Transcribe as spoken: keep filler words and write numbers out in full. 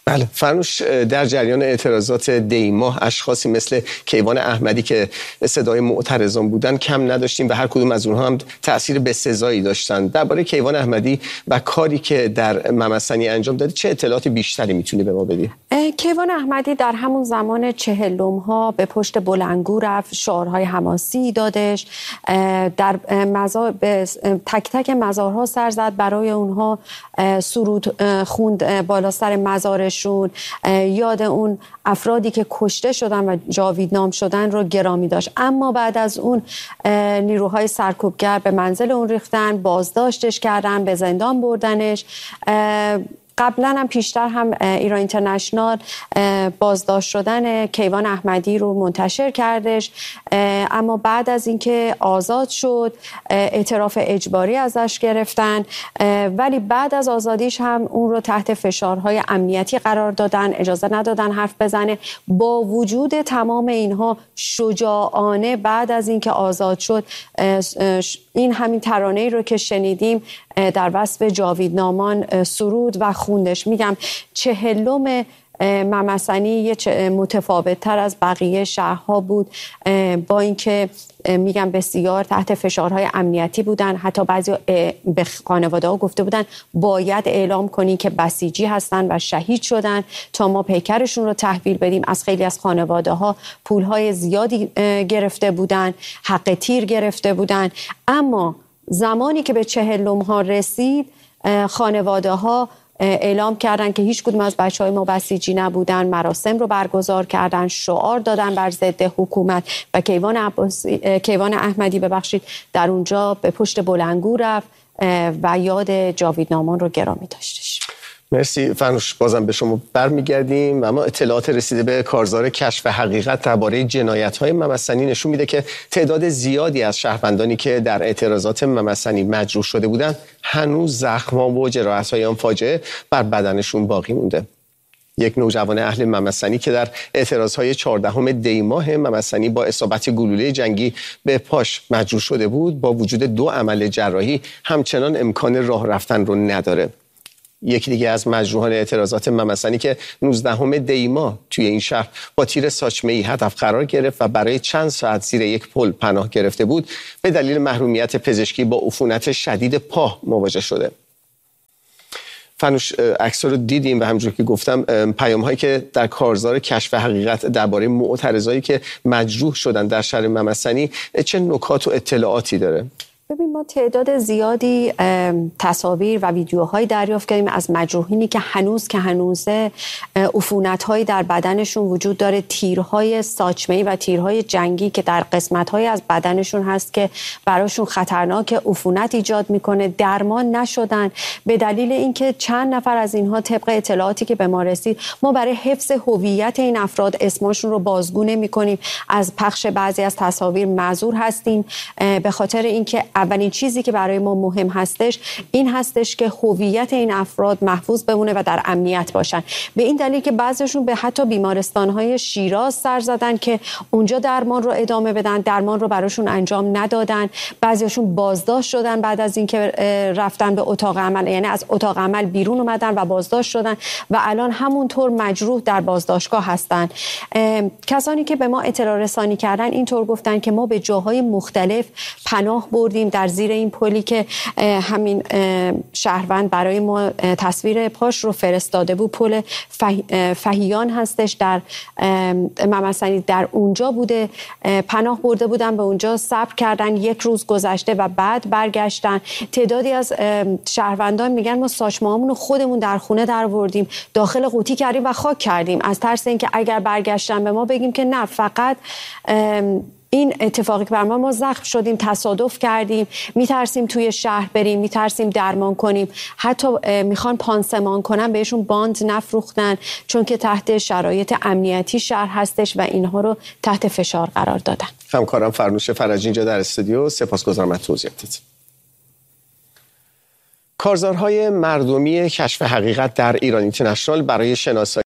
بله فرنوش، در جریان اعتراضات دی‌ماه اشخاصی مثل کیوان احمدی که صدای معترضان بودن کم نداشتیم و هر کدوم از اونها هم تأثیر بسزایی داشتن. درباره کیوان احمدی و کاری که در ممسنی انجام داده چه اطلاعات بیشتری میتونی به ما بدی؟ کیوان احمدی در همون زمان چهلم ها به پشت بلندگو رفت، شعارهای حماسی دادش، در مزار به تک تک مزارها سر زد، برای اونها سرود خوند بالا سر مزارشون، یاد اون افرادی که کشته شدن و جاویدنام شدن رو گرامی داشت. اما بعد از اون نیروهای سرکوبگر به منزل اون ریختن، بازداشتش کردن، به زندان بردنش. قبلا هم پیشتر هم ایران اینترنشنال بازداشت شدن کیوان احمدی رو منتشر کردش، اما بعد از اینکه آزاد شد اعتراف اجباری ازش گرفتن، ولی بعد از آزادیش هم اون رو تحت فشارهای امنیتی قرار دادن، اجازه ندادن حرف بزنه. با وجود تمام اینها شجاعانه بعد از اینکه آزاد شد این همین ترانه‌ای رو که شنیدیم در وصف جاویدنامان سرود و خوندش. میگم چهلم ممسنی یه متفاوت تر از بقیه شهرها بود، با اینکه میگم بسیار تحت فشارهای امنیتی بودن. حتی بعضی به خانواده ها گفته بودن باید اعلام کنین که بسیجی هستن و شهید شدن تا ما پیکرشون رو تحویل بدیم. از خیلی از خانواده ها پولهای زیادی گرفته بودن، حق تیر گرفته بودن. اما زمانی که به چهلم ها رسید خانواده ها اعلام کردن که هیچ کدوم از بچهای ما بسیجی نبودن، مراسم رو برگزار کردن، شعار دادن بر ضد حکومت و کیوان عباسی، کیوان احمدی ببخشید در اونجا به پشت بلندگو رفت و یاد جاویدنامان رو گرامی داشتش. مرسی فرنوش، بازم به شما برمیگردیم و اما اطلاعات رسیده به کارزار کشف حقیقت درباره جنایت‌های ممسنی نشون میده که تعداد زیادی از شهروندانی که در اعتراضات ممسنی مجروح شده بودند هنوز زخم‌ها و جراحت‌های آن فاجعه بر بدنشون باقی مونده. یک نوجوان اهل ممسنی که در اعتراضهای چهاردهم دی ماه ممسنی با اصابت گلوله جنگی به پاش مجروح شده بود، با وجود دو عمل جراحی همچنان امکان راه رفتن رو نداره. یکی دیگه از مجروحان اعتراضات ممسنی که نوزدهم دی ماه توی این شهر با تیر ساچمه‌ای هدف قرار گرفت و برای چند ساعت زیر یک پل پناه گرفته بود، به دلیل محرومیت پزشکی با عفونت شدید پا مواجه شده. فنوش، عکس رو دیدیم و همونجوری که گفتم پیام هایی که در کارزار کشف حقیقت درباره معترضایی که مجروح شدن در شهر ممسنی چه نکات و اطلاعاتی داره؟ ببین ما تعداد زیادی تصاویر و ویدیوهایی دریافت کردیم از مجروحینی که هنوز که هنوزه عفونت‌هایی در بدنشون وجود داره، تیرهای ساچمه‌ای و تیرهای جنگی که در قسمت‌هایی از بدنشون هست که براشون خطرناک، عفونت ایجاد میکنه، درمان نشدن. به دلیل اینکه چند نفر از اینها طبق اطلاعاتی که به ما رسید ما برای حفظ هویت این افراد اسمشون رو بازگو نمی‌کنیم، از پخش بعضی از تصاویر معذور هستیم، به خاطر اینکه اولین چیزی که برای ما مهم هستش این هستش که هویت این افراد محفوظ بمونه و در امنیت باشن. به این دلیل که بعضیشون به حتی بیمارستان‌های شیراز سر زدن که اونجا درمان رو ادامه بدن، درمان رو براشون انجام ندادن. بعضیشون بازداشت شدن بعد از اینکه رفتن به اتاق عمل، یعنی از اتاق عمل بیرون اومدن و بازداشت شدن و الان همونطور مجروح در بازداشتگاه هستن. کسانی که به ما اطلاع رسانی کردن اینطور گفتن که ما به جاهای مختلف پناه بردیم، در زیر این پلی که همین شهروند برای ما تصویر پاش رو فرستاده بود، پل فهیان هستش در ممسنی، در اونجا بوده، پناه برده بودن، به اونجا صبر کردن، یک روز گذشته و بعد برگشتن. تعدادی از شهروندان میگن ما ساچمه‌هامون رو خودمون در خونه درآوردیم، داخل قوطی کردیم و خاک کردیم، از ترس اینکه اگر برگشتن به ما بگیم که نه، فقط این اتفاقی که بر ما ما زخم شدیم، تصادف کردیم، میترسیم توی شهر بریم، میترسیم درمان کنیم. حتی میخوان پانسمان کنن، بهشون باند نفروختن چون که تحت شرایط امنیتی شهر هستش و اینها رو تحت فشار قرار دادن. همکارم فرنوش فرجی اینجا در استودیو، سپاسگزارم از توضیحاتت. کارزارهای مردمی کشف حقیقت در ایران اینترنشنال برای شناسایی